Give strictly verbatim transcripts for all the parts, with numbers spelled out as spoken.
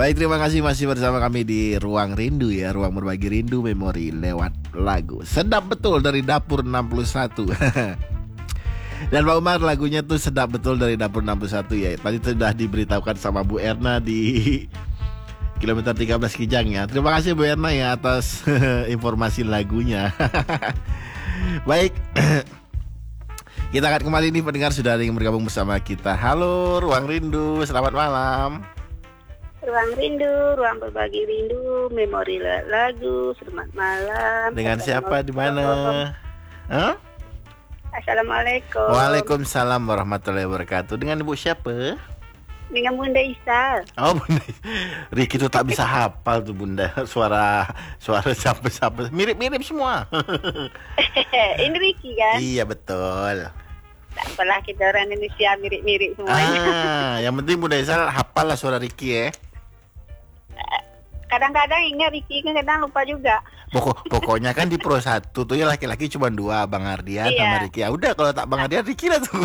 Baik, terima kasih masih bersama kami di Ruang Rindu ya, ruang berbagi rindu memori lewat lagu. Sedap betul dari Dapur enam puluh satu. Dan Pak Umar, lagunya tuh sedap betul dari Dapur enam puluh satu ya. Tadi sudah diberitahukan sama Bu Erna di kilometer tiga belas Kijang ya. Terima kasih Bu Erna ya atas informasi lagunya. Baik. Kita akan kembali nih pendengar, sudah ada yang bergabung bersama kita. Halo Ruang Rindu, selamat malam. Ruang Rindu, ruang berbagi rindu, memori lagu, selamat malam. Dengan siapa, di mana? Huh? Assalamualaikum. Waalaikumsalam warahmatullahi wabarakatuh. Dengan Ibu siapa? Dengan Bunda Isal. Oh, Bunda. Riki tuh tak bisa hafal tuh Bunda. Suara suara siapa-siapa mirip-mirip semua. Ini Riki kan? Iya betul. Tak apalah, kita orang Indonesia mirip-mirip semuanya. Ah, yang penting Bunda Isal hafal lah suara Riki ya. Kadang-kadang ingat Riki, kadang lupa juga. Pokok, pokoknya kan di Pro satu tuh ya laki-laki cuma dua, Bang Ardian iya. sama Riki. Ya udah, kalau tak Bang Ardian, Riki lah tuh.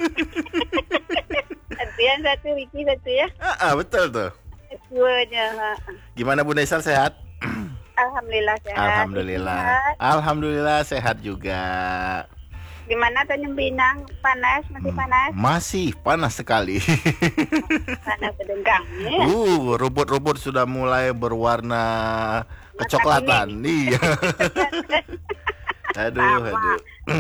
Ardian satu, Riki satu ya. Ah, ah, betul tuh. Duanya. Gimana Bunda Isal, sehat? Alhamdulillah sehat. Alhamdulillah. Sehat. Alhamdulillah sehat juga. Gimana Tanjung Pinang? Panas? Masih panas? Masih panas sekali. Panas sedenggang. Uh, rumput-rumput sudah mulai berwarna kecoklatan. Iya. Aduh, aduh.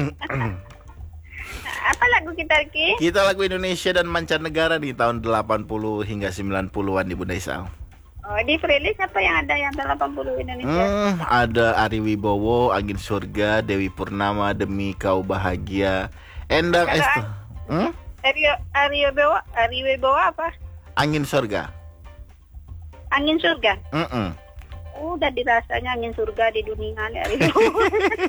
Apa lagu kita, Ki? Kita lagu Indonesia dan mancanegara di tahun delapan puluh hingga sembilan puluhan di Bunda Isal. Oh, di playlist apa yang ada yang delapan puluh Indonesia? Hmm, ada Ari Wibowo, Angin Surga, Dewi Purnama, Demi Kau Bahagia, Endang Estu. Hmm? Aryo Aryo Wibowo, Aryo Wibowo apa? Angin Surga. Angin Surga. Mm-mm. Oh, udah dirasanya angin surga di dunia nih Aryo Wibowo.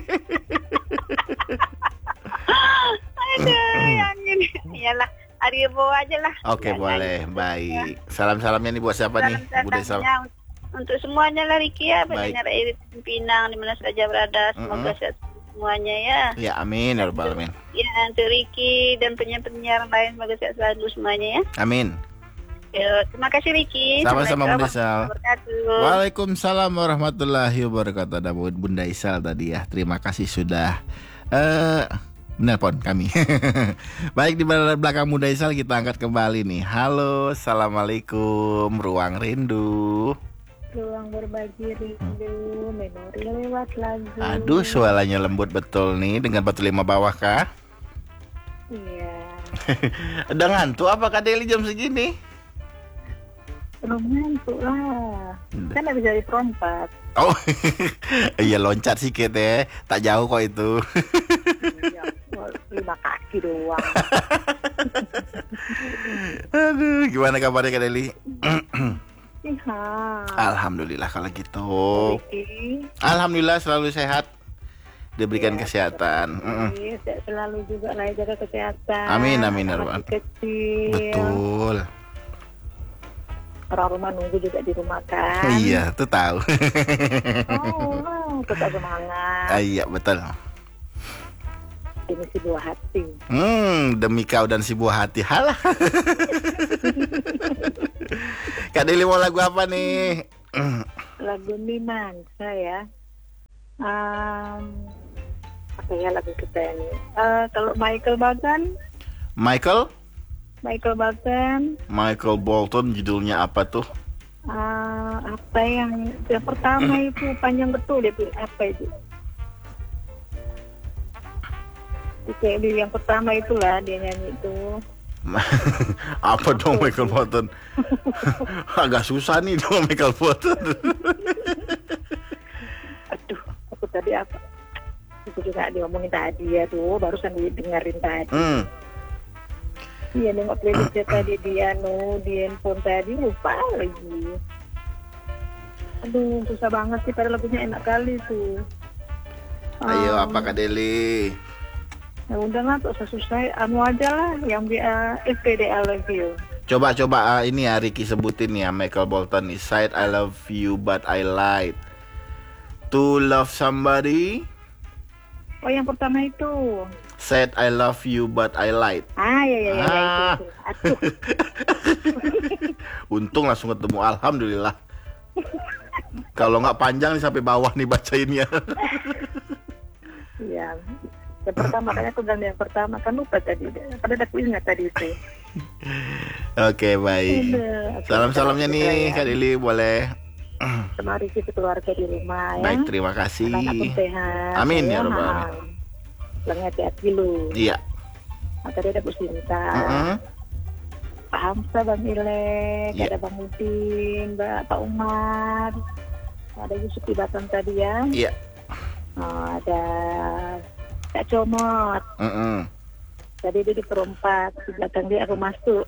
Aduh, angin. Iyalah, Aryo Wibowo aja lah. Oke, boleh. Baik. Salam-salamnya nih buat siapa nih? Bunda Isal. Untuk semuanya lah Riki ya, Baik. pendengar Irit Pinang di mana saja berada, semoga sehat semuanya ya. Ya, amin ya rabbal alamin. Ya, untuk Riki dan penyiar-penyiar lain semoga sehat selalu semuanya ya. Amin. Ya, terima kasih Riki. Sama-sama Bunda Isal. Wabarakatuh. Waalaikumsalam warahmatullahi wabarakatuh. Ada Bunda Isal tadi ya. Terima kasih sudah eh menelpon kami. Baik, di belakang Bunda Isal kita angkat kembali nih. Halo, assalamualaikum, Ruang Rindu. Ruang berbagi rindu, memori lewat lagu. Aduh, suaranya lembut betul nih dengan batu lima bawah kah? Iya. Udah ngantuk apa Kak Deli jam segini? Belum ngantuk lah. Kan habis dari perompat. Oh, iya loncat sedikit ya. Tak jauh kok itu. Ya, lima kaki doang. Aduh, gimana kabarnya Kak Deli? Sehat. Alhamdulillah kalau gitu. Riki. Alhamdulillah selalu sehat. Diberikan Ya, kesehatan. Mm-mm. Sehat selalu juga lah, jaga kesehatan. Amin, amin, ya Rabbal. Masih kecil. Betul. Orang rumah nunggu juga di rumah kan. Iya, tuh tahu. Oh, tetap semangat. Ah, iya, betul. Ini si buah hati. Hmm, demi kau dan si buah hati. Halah. Kak Deli mau lagu apa nih? Lagu Minangsa ya. Um, apa ya lagu kita ini? Uh, kalau Michael Bolton, Michael? Michael Bolton. Michael Bolton, judulnya apa tuh? Uh, apa yang yang pertama itu panjang betul dia pilih apa itu? Itu yang pertama itulah dia nyanyi itu. Apa dong Michael Bolton? Agak susah nih dong Michael Bolton. Aduh, aku tadi apa? Itu juga diomongin tadi ya tuh, barusan didengarin tadi. Hmm. Iya, nengok playlistnya tadi dia no di handphone tadi lupa lagi. Aduh, susah banget sih, pada lagunya enak kali tuh. Ayo, Um, apa Kak Deli? Ya udah lah, tak susah-susah. Anu aja lah, yang dia F P D I Love You. Coba-coba uh, ini ya Ricky sebutin ya Michael Bolton nih. Said I love you but I lied. To love somebody. Oh, yang pertama itu. Said I love you but I lied. Ah, ya ya ya, Ah. ya itu, itu. Aduh. Untung langsung ketemu, alhamdulillah. Kalau nggak panjang nih sampai bawah nih bacainnya. Iya. Yang pertama, makanya aku bilang yang pertama kan lupa tadi. Padahal aku ingat tadi itu. Oke, baik. Udah, oke, Salam-salamnya kita nih lanjut ya. Kak Deli, boleh. Mari kita keluarga di rumah ya. Baik, terima kasih. Anak pun sehat. Amin ya ya, Rabbal ha. alamin. Lang hati-hati lu. Iya. Nah, tadi ada Bu Sinta, Mm-mm. Pak Hamsa, Bang Ilek, Iya. ada Bang Udin, Mbak Pak Umar, ada Yusuf di Batam tadi ya. Iya. Oh, ada Kak Comot. Mm-mm. Tadi dia di perempat, di belakang dia aku masuk.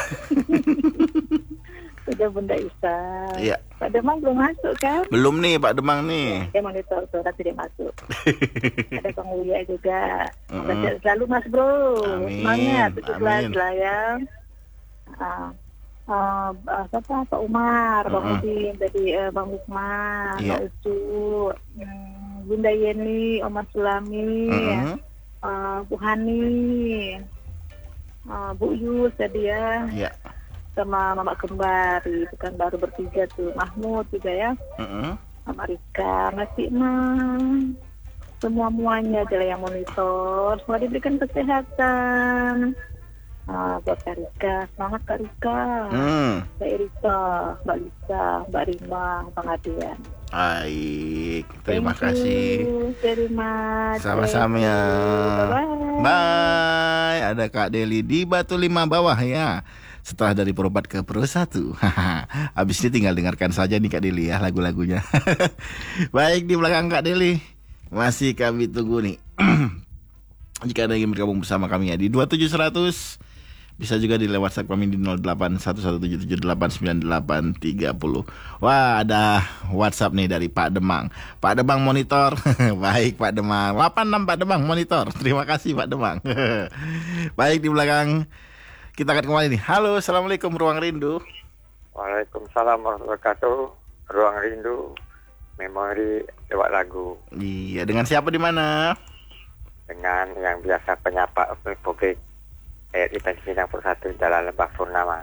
Udah Bunda Isa. Iya. Pak Demang belum masuk kan? Belum nih Pak Demang nih. Dia monitor surat tidak masuk. Ada Bang Uya juga. Mm-mm. Sehat selalu Mas Bro. Amin, Semangat tujuh belas amin. lah ya. Ah, ah, ah, siapa? Pak Umar, Bang Mm-mm. Udin, tadi eh, Bang Lukman, Iya. Bang Ucu, hmm, Bunda Yeni, Omar Sulami, Mm-mm. ah, Bu Hani, ah, Bu Yus tadi ya, Iya. sama Mama Kembar, itu kan baru bertiga tuh, Mahmud juga ya, Mm-mm. sama Rika, Mas Nang, semua-muanya adalah yang monitor, semua diberikan kesehatan. Ah, buat Kak Rika, semangat Kak Rika, Hmm. Mbak Erika, Mbak Lisa, Mbak Rima, Bang Adian. Baik, terima Thank kasih. you very much. Sama-sama ya. Bye-bye. Bye. Ada Kak Deli di Batu Lima bawah ya. Setelah dari Perobat ke Pro satu. Habis ini tinggal dengarkan saja nih Kak Deli ya lagu-lagunya. Baik, di belakang Kak Deli masih kami tunggu nih. Jika ada yang ingin bergabung bersama kami ya di dua tujuh seratus, bisa juga di lewat WhatsApp kami di nol delapan satu satu tujuh tujuh delapan sembilan delapan tiga nol. Wah, ada WhatsApp nih dari Pak Demang. Pak Demang monitor. Baik Pak Demang. delapan enam Pak Demang monitor. Terima kasih Pak Demang. Baik, di belakang kita akan kembali nih. Halo, Assalamualaikum Ruang Rindu. Waalaikumsalam warahmatullahi wabarakatuh. Ruang Rindu, memori lewat lagu Iya, dengan siapa di mana? dengan yang biasa penyapa Republik R I P sembilan puluh satu Jalan Lembah Purnama.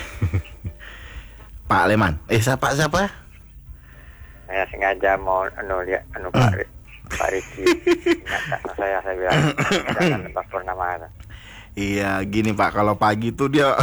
Pak Leman. Eh, siapa siapa? Saya sengaja mau anu lihat anu Pak Ri- Pak Riki. Ingat tak saya saya bilang Jalan Lembah Purnama. Iya, gini Pak, kalau pagi tuh dia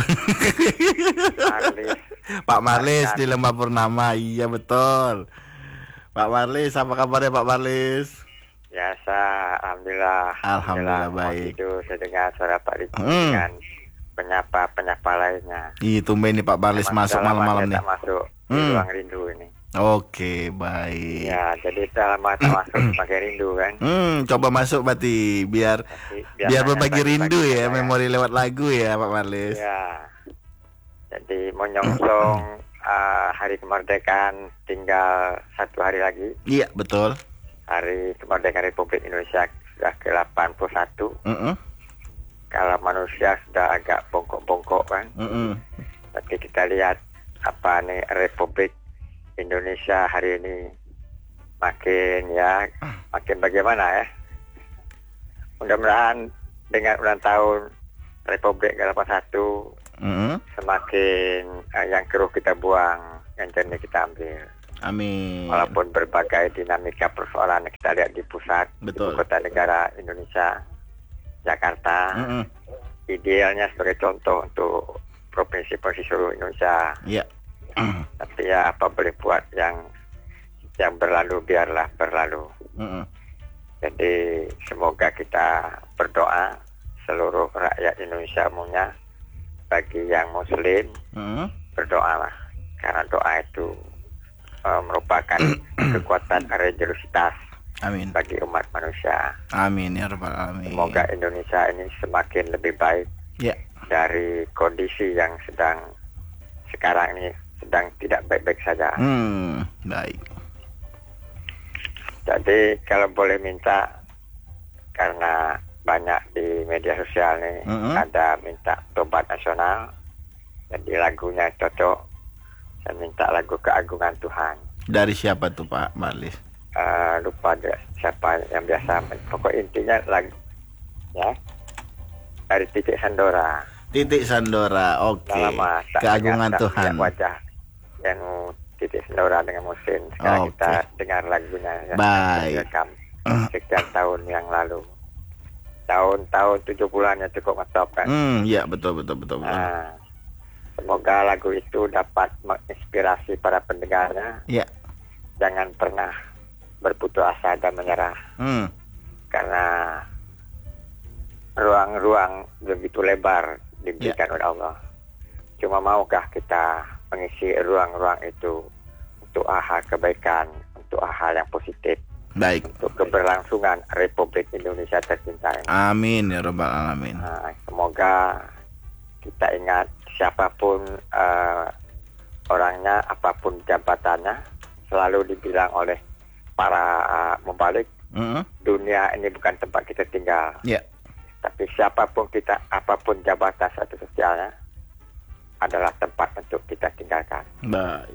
Marlis. Pak Marlis di Lembah Purnama. Iya, betul. Pak Marlis, apa kabarnya Pak Marlis? Biasa, alhamdulillah. Alhamdulillah, Mau baik. tidur saya dengar suara Pak Riki Hmm. dengan penyapa-penyapa lainnya. Ih, tumben nih Pak Marlis Memang masuk sudah lama malam-malam saya nih. tak masuk di Hmm. Ruang Rindu ini. Oke, baik. Ya, jadi tak lama tak masuk pakai rindu kan. Hmm, coba masuk berarti biar Tapi biar biasanya berbagi pagi-pagi rindu ya, saya- memori lewat lagu ya Pak Marlis. Ya. Jadi menyongsong uh, hari kemerdekaan tinggal satu hari lagi. Iya, betul. Hari kemerdekaan Republik Indonesia sudah ke delapan puluh satu. Mm-mm. Kalau manusia sudah agak bongkok-bongkok kan. Mm-mm. Tapi kita lihat apa nih Republik Indonesia hari ini makin ya makin bagaimana ya. Mudah-mudahan dengan ulang tahun Republik ke delapan puluh satu Mm-mm. semakin uh, yang keruh kita buang, yang jernih kita ambil. Amin. Walaupun berbagai dinamika persoalan yang kita lihat di pusat, Betul. ibu kota negara Indonesia, Jakarta, Mm-mm. idealnya sebagai contoh untuk provinsi-provinsi seluruh Indonesia. Iya. Tapi ya apa boleh buat, yang yang berlalu biarlah berlalu. Mm-mm. Jadi semoga kita berdoa seluruh rakyat Indonesia umumnya, bagi yang Muslim Mm-mm. berdoalah, karena doa itu uh, merupakan kekuatan religiositas Amin. bagi umat manusia. Amin ya rabbal alamin. Semoga Indonesia ini semakin lebih baik Ya. dari kondisi yang sedang sekarang ini sedang tidak baik-baik saja. Hmm, baik. Jadi kalau boleh minta, karena banyak di media sosial nih Mm-hmm. ada minta tobat nasional, jadi lagunya cocok. Saya minta lagu Keagungan Tuhan. Dari siapa tuh Pak Marlis? Uh, lupa dia, siapa yang biasa, pokok intinya lagu ya dari Titik Sandora. Titik Sandora, oke. Lama tak Keagungan dengar, tak Tuhan. lihat wajah yang Titik Sandora dengan Musin. Sekarang Oke. kita dengar lagunya yang Baik. direkam sekian tahun yang lalu. Tahun-tahun tujuh puluhan-nya cukup ngetop kan. Hmm, ya betul betul betul. betul. Nah, semoga lagu itu dapat menginspirasi para pendengarnya. Ya. Jangan pernah berputus asa dan menyerah. Hmm. Karena ruang-ruang begitu lebar diberikan oleh Allah. Cuma maukah kita mengisi ruang-ruang itu untuk hal kebaikan, untuk hal yang positif, Baik. untuk keberlangsungan Republik Indonesia tercinta ini. Amin ya rabbal alamin. Nah, semoga kita ingat siapapun uh, orangnya, apapun jabatannya, selalu dibilang oleh para uh, mubalik, Mm-mm. dunia ini bukan tempat kita tinggal. Ya. Tapi siapapun kita, apapun jabatan satu sosialnya, adalah tempat untuk kita tinggalkan. Baik.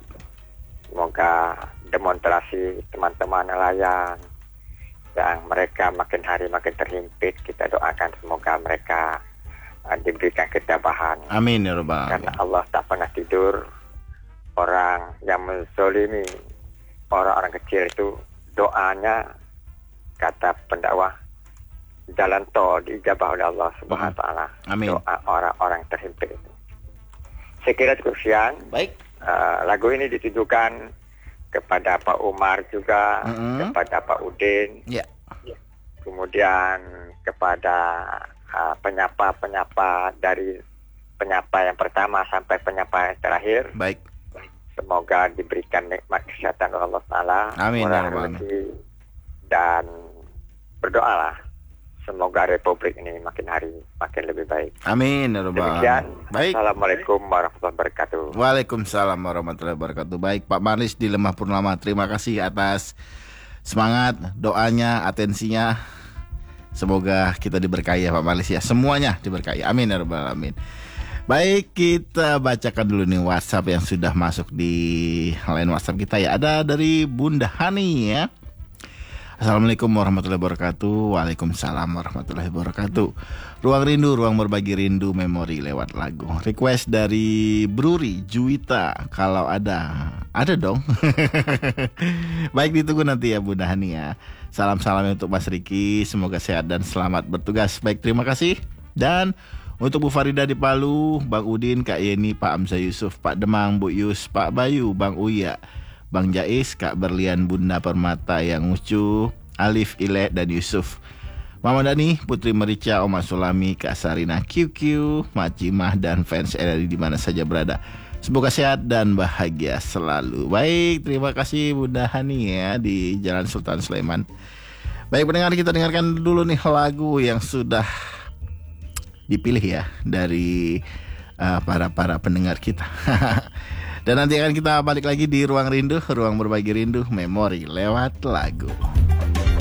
Semoga demonstrasi teman-teman nelayan yang mereka makin hari makin terhimpit, kita doakan semoga mereka uh, diberikan ketabahan. Amin ya rabbal Karena alamin. Allah tak pernah tidur. Orang yang menzolimi orang-orang kecil itu, doanya, kata pendakwah, jalan tol diijabah oleh Allah Subhanahu wa taala. Amin. Doa orang-orang terhimpit itu. Saya kira cukup sekian. Baik. Uh, lagu ini ditujukan kepada Pak Umar juga, Mm-hmm. kepada Pak Udin, Ya. kemudian kepada uh, penyapa-penyapa dari penyapa yang pertama sampai penyapa yang terakhir. Baik. Semoga diberikan nikmat kesehatan oleh Allah Taala, Amin, murah ya Rabbal rezeki, dan berdoalah semoga Republik ini makin hari makin lebih baik. Amin ya rabbal Demikian. alamin. Baik. Assalamualaikum warahmatullahi wabarakatuh. Waalaikumsalam warahmatullahi wabarakatuh. Baik, Pak Marlis di Lemah Purnama, terima kasih atas semangat, doanya, atensinya. Semoga kita diberkahi ya Pak Marlis ya. Semuanya diberkahi. Amin ya rabbal alamin. Baik, kita bacakan dulu nih WhatsApp yang sudah masuk di line WhatsApp kita ya. Ada dari Bunda Hani ya. Assalamualaikum warahmatullahi wabarakatuh. Waalaikumsalam warahmatullahi wabarakatuh. Ruang rindu, ruang berbagi rindu, memori lewat lagu. Request dari Bruri Juwita. Kalau ada, ada dong. Baik, ditunggu nanti ya Bunda Hani ya. Salam-salam untuk Mas Riki. Semoga sehat dan selamat bertugas. Baik, terima kasih. Dan untuk Bu Farida di Palu, Bang Udin, Kak Yeni, Pak Amza Yusuf, Pak Demang, Bu Yus, Pak Bayu, Bang Uya, Bang Jais, Kak Berlian, Bunda Permata yang Ucu, Alif, Ile, dan Yusuf, Mama Dani, Putri Merica, Oma Sulami, Kak Sarina, Q Q, Mak Cimah, dan fans R R I di mana saja berada. Semoga sehat dan bahagia selalu. Baik, terima kasih Bunda Hani ya di Jalan Sultan Sulaiman. Baik pendengar, kita dengarkan dulu nih lagu yang sudah dipilih ya dari uh, para para pendengar kita. Dan nanti akan kita balik lagi di Ruang Rindu, ruang berbagi rindu, memori lewat lagu.